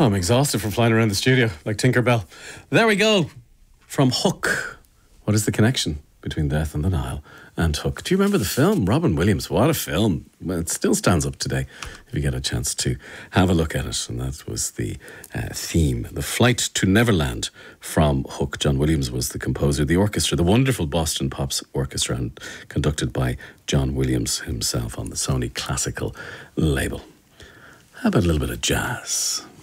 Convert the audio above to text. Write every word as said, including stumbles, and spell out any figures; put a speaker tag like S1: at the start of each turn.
S1: Oh, I'm exhausted from flying around the studio like Tinkerbell. There we go. From Hook. What is the connection between Death on the Nile and Hook? Do you remember the film? Robin Williams, what a film. Well, it still stands up today if you get a chance to have a look at it. And that was the uh, theme, The Flight to Neverland from Hook. John Williams was the composer. The orchestra, the wonderful Boston Pops Orchestra, and conducted by John Williams himself on the Sony Classical label. How about a little bit of jazz?